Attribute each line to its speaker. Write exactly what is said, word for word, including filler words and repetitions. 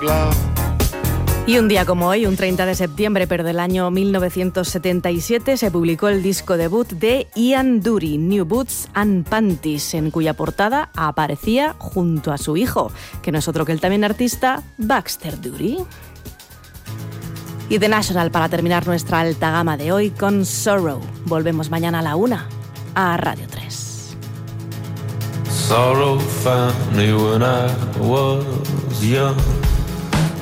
Speaker 1: Y un día como hoy, un treinta de septiembre, pero del año mil novecientos setenta y siete, se publicó el disco debut de Ian Dury, New Boots and Panties, en cuya portada aparecía junto a su hijo, que no es otro que el también artista Baxter Dury. Y The National para terminar nuestra alta gama de hoy con Sorrow. Volvemos mañana a la una a Radio tres.
Speaker 2: Sorrow found me when I was young.